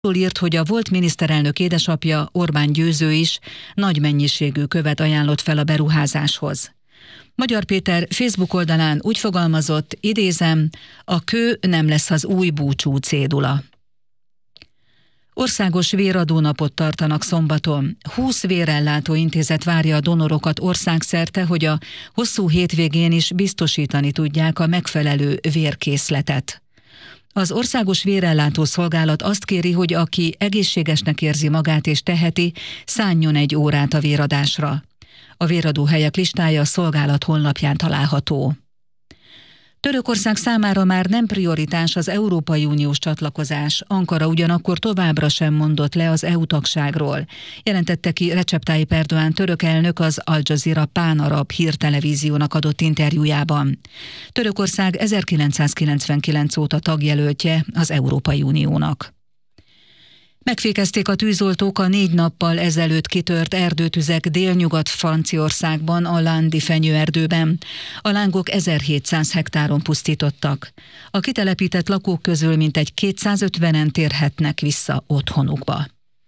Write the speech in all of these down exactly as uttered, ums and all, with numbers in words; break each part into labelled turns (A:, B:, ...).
A: írt, hogy a volt miniszterelnök édesapja, Orbán Győző is nagy mennyiségű követ ajánlott fel a beruházáshoz. Magyar Péter Facebook oldalán úgy fogalmazott, idézem, a kő nem lesz az új búcsú cédula. Országos véradónapot tartanak szombaton. húsz vérellátó intézet várja a donorokat országszerte, hogy a hosszú hétvégén is biztosítani tudják a megfelelő vérkészletet. Az Országos Vérellátó Szolgálat azt kéri, hogy aki egészségesnek érzi magát és teheti, szánjon egy órát a véradásra. A véradóhelyek listája a szolgálat honlapján található. Törökország számára már nem prioritás az Európai Uniós csatlakozás. Ankara ugyanakkor továbbra sem mondott le az é u tagságról. Jelentette ki Recep Tayyip Erdoğan török elnök az Al Jazeera pán-arab hírtelevíziónak adott interjújában. Törökország ezerkilencszázkilencvenkilenc óta tagjelöltje az Európai Uniónak. Megfékezték a tűzoltók a négy nappal ezelőtt kitört erdőtüzek délnyugat Franciaországban, a Landi fenyőerdőben. A lángok ezerhétszáz hektáron pusztítottak. A kitelepített lakók közül mintegy kétszázötvenen térhetnek vissza otthonukba.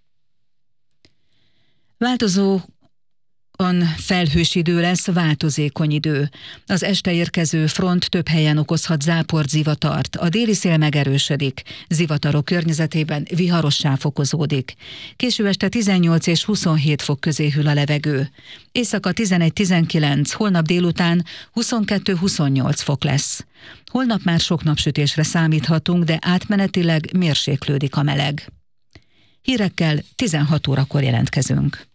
A: Változó felhős idő lesz, változékony idő. Az este érkező front több helyen okozhat záport, zivatart. A déli szél megerősödik. Zivatarok környezetében viharossá fokozódik. Késő este tizennyolc és huszonhét fok közé hűl a levegő. Éjszaka tizenegy-tizenkilenc, holnap délután huszonkettő-huszonnyolc fok lesz. Holnap már sok napsütésre számíthatunk, de átmenetileg mérséklődik a meleg. Hírekkel tizenhat órakor jelentkezünk.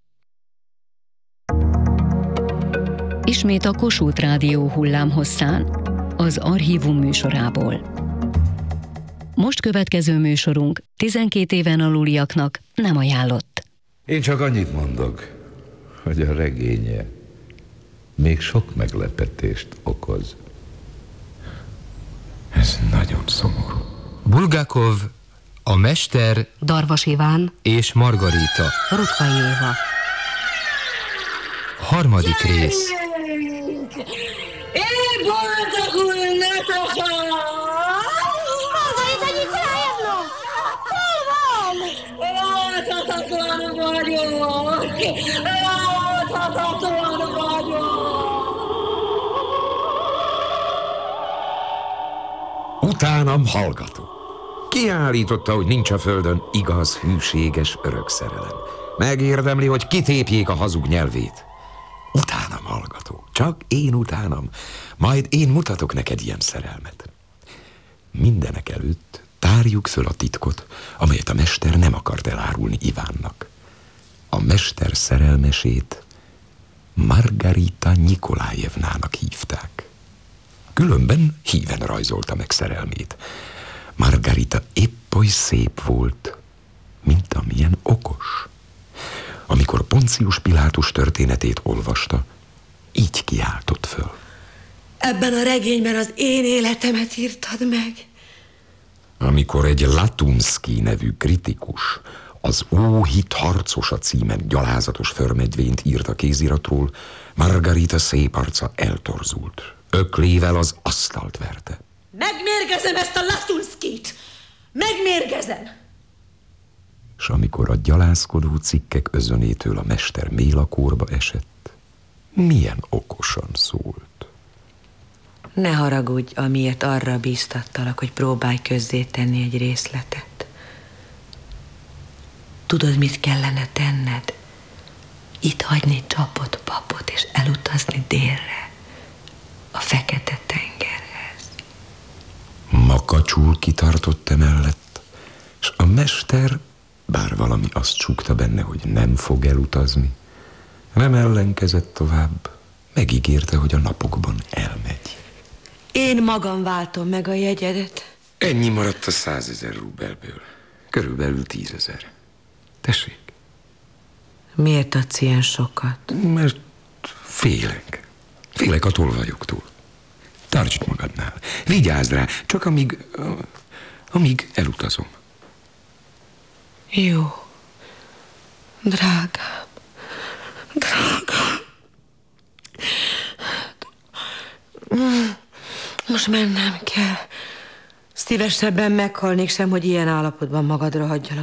B: Ismét a Kossuth Rádió hullámhosszán, az Archívum műsorából. Most következő műsorunk tizenkét éven aluliaknak nem ajánlott.
C: Én csak annyit mondok, hogy a regénye még sok meglepetést okoz. Ez nagyon szomorú.
D: Bulgakov, a mester,
E: Darvas Iván
D: és Margarita.
E: Rutkay Éva.
D: Harmadik rész.
F: Én boldogulnatok!
G: Margarita Nikolájevna! Hol van?
F: Láthatatlan vagyok! Láthatatlan vagyok!
H: Utánam hallgató. Kiállította, hogy nincs a földön igaz, hűséges, örök szerelem. Megérdemli, hogy kitépjék a hazug nyelvét. Utánam hallgató, csak én utánam, majd én mutatok neked ilyen szerelmet. Mindenek előtt tárjuk föl a titkot, amelyet a mester nem akart elárulni Ivánnak. A mester szerelmesét Margarita Nikolájevnának hívták. Különben híven rajzolta meg szerelmét. Margarita épp oly szép volt, mint amilyen okos. Amikor Poncius Pilátus történetét olvasta, így kiáltott föl.
F: Ebben a regényben az én életemet írtad meg.
H: Amikor egy Latumszky nevű kritikus az Óhit harcosa címen gyalázatos förmedvényt írt a kéziratról, Margarita szép arca eltorzult. Öklével az asztalt verte.
F: Megmérgezem ezt a Latumszkyt! Megmérgezem!
H: S amikor a gyalázkodó cikkek özönétől a mester mélakórba esett, milyen okosan szólt.
E: Ne haragudj, amiért arra bíztattalak, hogy próbálj közzétenni egy részletet. Tudod, mit kellene tenned? Itt hagyni csapot, papot és elutazni délre, a Fekete-tengerhez.
H: Makacsul kitartott emellett, s a mester, bár valami azt súgta benne, hogy nem fog elutazni, nem ellenkezett tovább, megígérte, hogy a napokban elmegy.
F: Én magam váltom meg a jegyedet.
H: Ennyi maradt a százezer rubelből. Körülbelül tízezer. Tessék.
E: Miért adsz ilyen sokat?
H: Mert félek. Félek a tolvajoktól. Tartsd magadnál. Vigyázz rá, csak amíg, amíg elutazom.
F: Jó. Drágám. Drágám. Most mennem kell. Szívesebben meghalnék sem, hogy ilyen állapotban magadra hagyjalak.